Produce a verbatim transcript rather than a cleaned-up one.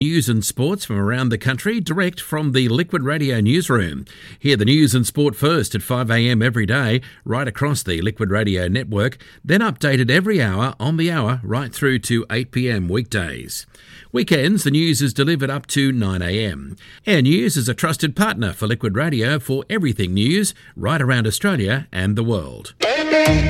News and sports from around the country, direct from the Liquid Radio newsroom. Hear the news and sport first at five a m every day, right across the Liquid Radio network, then updated every hour on the hour right through to eight p m weekdays. Weekends, the news is delivered up to nine a m. Air News is a trusted partner for Liquid Radio for everything news right around Australia and the world.